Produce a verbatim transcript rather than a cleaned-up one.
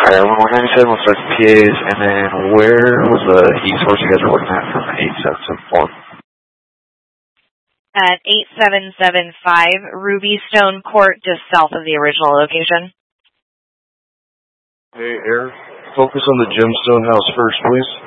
Alright, one ninety-seven, looks like P As, and then where was the heat source you guys were looking at from eight seven seven four? At eight seven seven five Ruby Stone Court, just south of the original location. Hey, Air, focus on the Gemstone House first, please.